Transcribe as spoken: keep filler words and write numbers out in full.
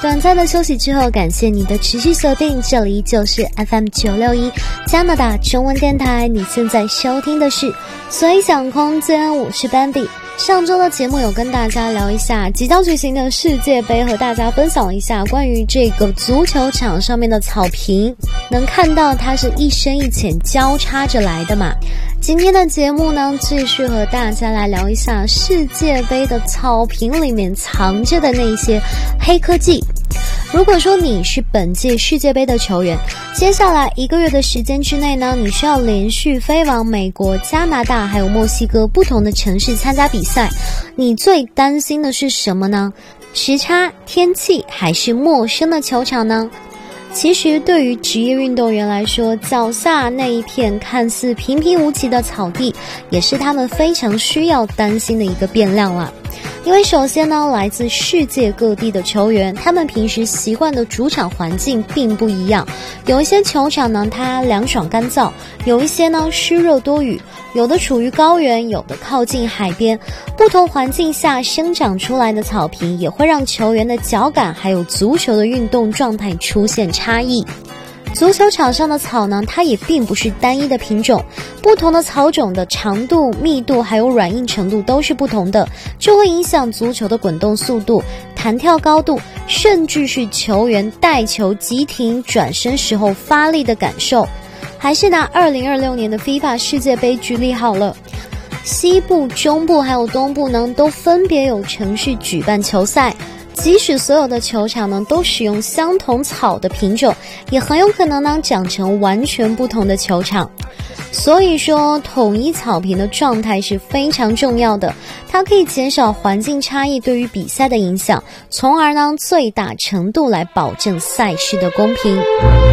短暂的休息之后，感谢你的持续锁定，这里就是 F M 九六一加拿大中文电台。你现在收听的是随想空间，我是 Bandy。上周的节目有跟大家聊一下即将举行的世界杯，和大家分享一下关于这个足球场上面的草坪，能看到它是一深一浅交叉着来的嘛。今天的节目呢，继续和大家来聊一下世界杯的草坪里面藏着的那些黑科技。如果说你是本届世界杯的球员，接下来一个月的时间之内呢，你需要连续飞往美国、加拿大还有墨西哥不同的城市参加比赛，你最担心的是什么呢？时差、天气还是陌生的球场呢？其实对于职业运动员来说，脚下那一片看似平平无奇的草地，也是他们非常需要担心的一个变量了。因为首先呢，来自世界各地的球员，他们平时习惯的主场环境并不一样。有一些球场呢，它凉爽干燥；有一些呢，湿热多雨；有的处于高原，有的靠近海边。不同环境下生长出来的草坪，也会让球员的脚感还有足球的运动状态出现差异。足球场上的草呢，它也并不是单一的品种，不同的草种的长度、密度还有软硬程度都是不同的，就会影响足球的滚动速度、弹跳高度，甚至是球员带球急停转身时候发力的感受。还是拿二零二六年的 FIFA 世界杯举例好了，西部、中部还有东部呢，都分别有城市举办球赛。即使所有的球场呢都使用相同草的品种，也很有可能呢长成完全不同的球场。所以说，统一草坪的状态是非常重要的，它可以减少环境差异对于比赛的影响，从而呢最大程度来保证赛事的公平。